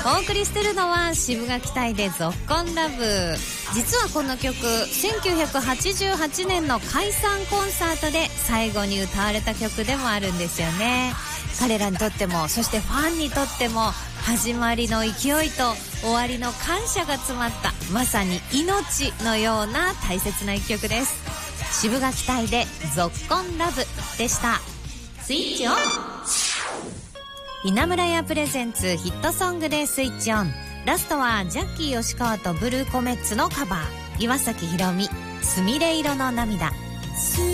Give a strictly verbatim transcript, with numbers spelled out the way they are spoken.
お送りしてるのは渋垣隊でぞっこんラブ。実はこの曲せんきゅうひゃくはちじゅうはちねんの解散コンサートで最後に歌われた曲でもあるんですよね。彼らにとっても、そしてファンにとっても、始まりの勢いと終わりの感謝が詰まったまさに命のような大切な一曲です。渋垣隊でぞっこんラブでした。スイッチオン。稲村屋プレゼンツヒットソングでスイッチオン。ラストはジャッキー吉川とブルーコメッツのカバー、岩崎宏美、すみれ色の涙。